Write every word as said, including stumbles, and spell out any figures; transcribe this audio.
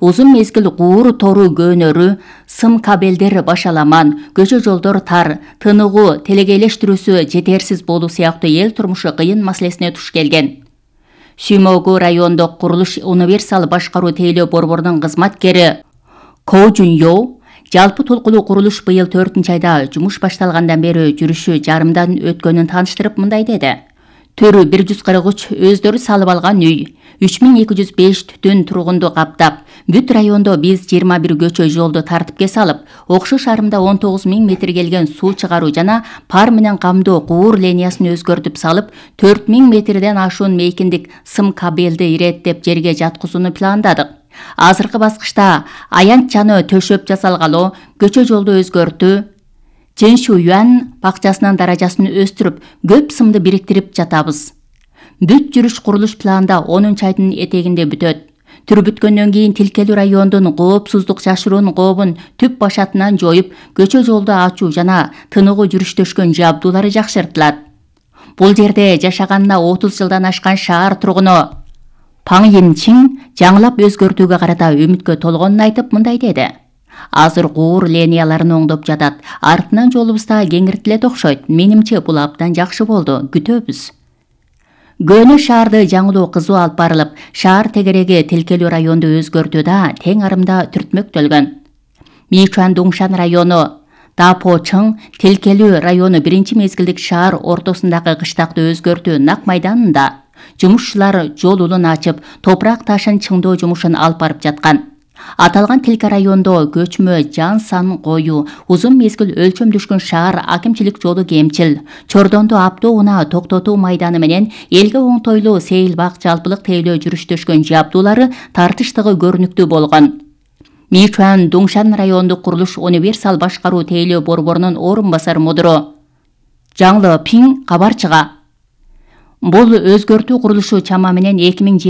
узун мезгил куур тору көөнөрү, сым кабелдер башаламан, көчө жолдор тар, тыныгуу, телегейлештирүүсү жетерсиз болуу сыяктуу эл турмушу кыйын маселесине туш келген. Шимогу райондук курулуш универсал башкаруу тейлөө борборунун кызматкери Ко Жуньё жалпы толкулуу курулуш быйыл төртүнчү айда жумуш башталгандан бери жүрүшү жарымдан өткөнүн тааныштырып мындай деди. Төрү бир жүз кырк үч өздөрү салып алган үй, үч миң эки жүз беш түтүн тургунду каптап, бүт райондо биз жыйырма бир көчө жолду тартипке салып, окшо шаарында он тогуз миң метр келген суу чыгаруу жана пар менен камдоо куур линиясын өзгөртүп салып, төрт миң метрден ашуун мейкиндик сым кабелди иреттеп жерге жаткызууну пландадык. Азыркы баскычта аянт чаны төшөп жасалгалы, көчө жолду өзгөртүү, Чэншу Юан бакчасынын даражасын өстүрүп, көп сымды бириктирип жатабыз. Бүт жүрүш курулуш планда онунчу айдын этегинде бүтөт. Түр бүткөндөн кийин тилкелүү райондун коопсуздук жашыруун кообун түп башатынан жоюп, көчө жолду ачуу жана тыныгуу жүрүштөшкөн жабдуулары жакшыртылат. Бул жерде жашаганына отуз жылдан ашкан шаар тургуну Паң Йинчин жаңылап өзгөртүүгө карата үмүткө толгонун айтып мындай деди. Азыр куур линияларын оңдоп жатат, артынан жолубузда кеңиртилет окшойт. Менимче бул абдан жакшы болду, күтөбүз. Көөнө шаарды жаңылоо кызуу алып барылып, шаар тегереги тилкелүү районду өзгөртүүдө тең арымда түртмөктөлгөн. Мичуан Дуңшан району Дапо Чың тилкелүү району биринчи мезгилдик шаар ортосундагы кыштакты өзгөртүү нак майданында жумушчулар жол улун ачып, топурак ташын чыңдоо жумушун алып барып жаткан. Аталган тилке райондо көчмө жан сан коюу, узун мезгил өлчөмдөшкөн шаар акимчилик жолу кемчил, Чордонду автоунаа токтотуу майданы менен элге оңтойлуу сейил бак жалпылык тейлөө жүрүштөшкөн жабдуулары тартыштыгы көрүнүктүү болгон. Мичуан Дуңшан райондук курулуш универсал башкаруу тейлөө борборунун орун басар мудуру Жаңлы Пиң кабарчыга. Бул өзгөртүү курулушу чама менен эки миң